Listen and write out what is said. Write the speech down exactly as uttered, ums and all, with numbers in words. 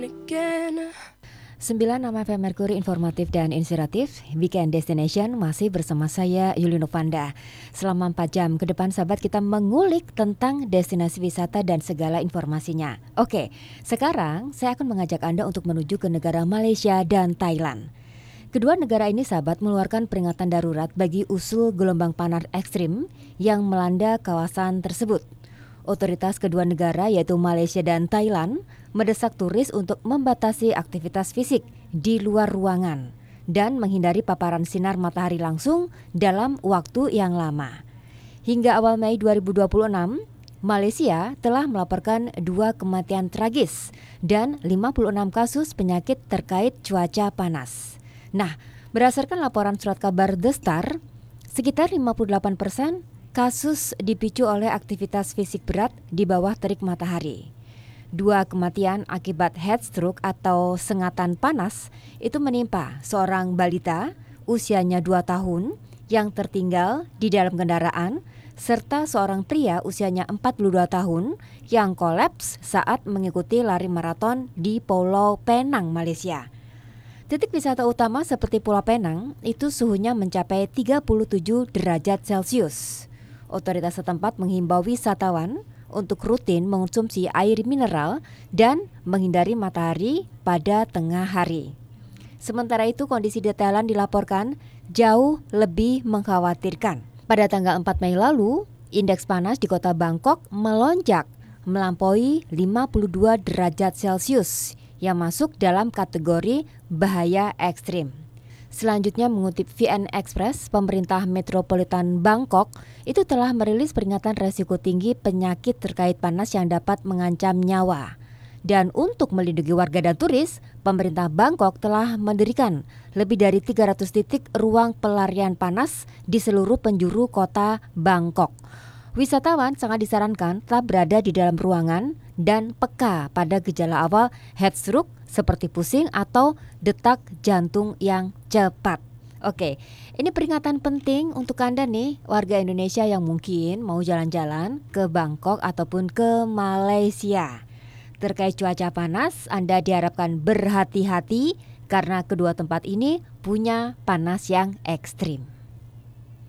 sembilan enam F M Merkuri Informatif dan Inspiratif, Weekend Destination masih bersama saya Yuli Novanda. Selama empat jam ke depan sahabat kita mengulik tentang destinasi wisata dan segala informasinya. Oke, sekarang saya akan mengajak Anda untuk menuju ke negara Malaysia dan Thailand. Kedua negara ini sahabat mengeluarkan peringatan darurat bagi usul gelombang panas ekstrim yang melanda kawasan tersebut. Otoritas kedua negara yaitu Malaysia dan Thailand mendesak turis untuk membatasi aktivitas fisik di luar ruangan dan menghindari paparan sinar matahari langsung dalam waktu yang lama. Hingga awal Mei dua ribu dua puluh enam, Malaysia telah melaporkan dua kematian tragis dan lima puluh enam kasus penyakit terkait cuaca panas. Nah, berdasarkan laporan surat kabar The Star, sekitar lima puluh delapan persen kasus dipicu oleh aktivitas fisik berat di bawah terik matahari. Dua kematian akibat heat stroke atau sengatan panas itu menimpa seorang balita usianya dua tahun yang tertinggal di dalam kendaraan serta seorang pria usianya empat puluh dua tahun yang kolaps saat mengikuti lari maraton di Pulau Penang, Malaysia. Titik wisata utama seperti Pulau Penang itu suhunya mencapai tiga puluh tujuh derajat Celcius. Otoritas setempat menghimbau wisatawan untuk rutin mengonsumsi air mineral dan menghindari matahari pada tengah hari. Sementara itu kondisi di Thailand dilaporkan jauh lebih mengkhawatirkan. Pada tanggal empat Mei lalu, indeks panas di kota Bangkok melonjak melampaui lima puluh dua derajat Celcius yang masuk dalam kategori bahaya ekstrim. Selanjutnya mengutip V N Express, pemerintah metropolitan Bangkok itu telah merilis peringatan resiko tinggi penyakit terkait panas yang dapat mengancam nyawa. Dan untuk melindungi warga dan turis, pemerintah Bangkok telah mendirikan lebih dari tiga ratus titik ruang pelarian panas di seluruh penjuru kota Bangkok. Wisatawan sangat disarankan tetap berada di dalam ruangan dan peka pada gejala awal heat stroke seperti pusing atau detak jantung yang cepat. Oke, ini peringatan penting untuk Anda nih warga Indonesia yang mungkin mau jalan-jalan ke Bangkok ataupun ke Malaysia. Terkait cuaca panas, Anda diharapkan berhati-hati karena kedua tempat ini punya panas yang ekstrim.